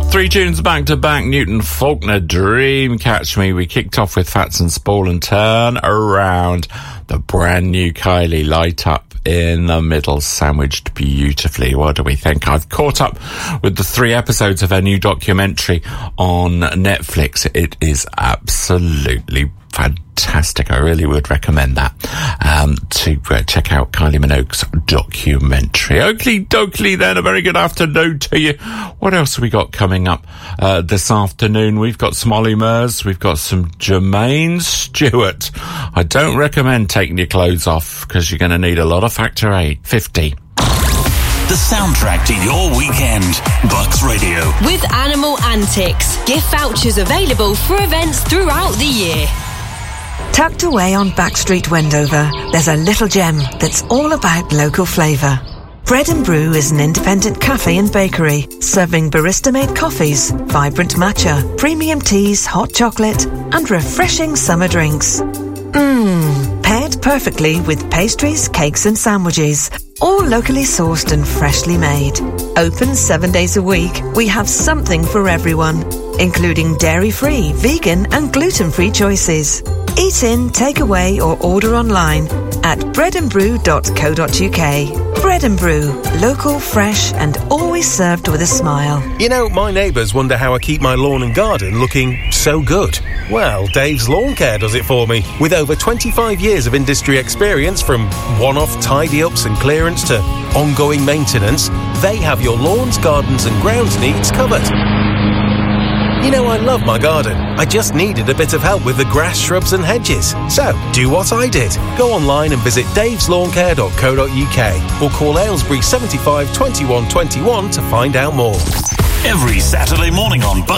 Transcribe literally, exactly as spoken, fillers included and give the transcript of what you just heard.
Three tunes back to back. Newton Faulkner, Dream Catch Me. We kicked off with Fats and Spall and Turn Around. The brand new Kylie, Light Up in the Middle, sandwiched beautifully. What do we think? I've caught up with the three episodes of her new documentary on Netflix. It is absolutely fantastic. I really would recommend that um, to uh, check out Kylie Minogue's documentary. Oakley dokley then, a very good afternoon to you. What else have we got coming up uh, this afternoon? We've got some Ollie Murs, we've got some Jermaine Stewart. I don't recommend taking your clothes off because you're going to need a lot of Factor eight. fifty. The soundtrack to your weekend. Bucks Radio. With Animal Antics. Gift vouchers available for events throughout the year. Tucked away on Backstreet Wendover, there's a little gem that's all about local flavour. Bread and Brew is an independent cafe and bakery, serving barista-made coffees, vibrant matcha, premium teas, hot chocolate, and refreshing summer drinks. Mmm, paired perfectly with pastries, cakes and sandwiches, all locally sourced and freshly made. Open seven days a week, we have something for everyone, including dairy-free, vegan and gluten-free choices. Eat in, take away or order online at bread and brew dot co dot uk. Bread and Brew, local, fresh and always served with a smile. You know, my neighbours wonder how I keep my lawn and garden looking so good. Well, Dave's Lawn Care does it for me. With over twenty-five years of industry experience, from one-off tidy-ups and clearance to ongoing maintenance, they have your lawns, gardens and grounds needs covered. You know, I love my garden. I just needed a bit of help with the grass, shrubs and hedges. So, do what I did. Go online and visit daves lawn care dot co dot uk or call Aylesbury seventy-five twenty-one twenty-one to find out more. Every Saturday morning on Bucks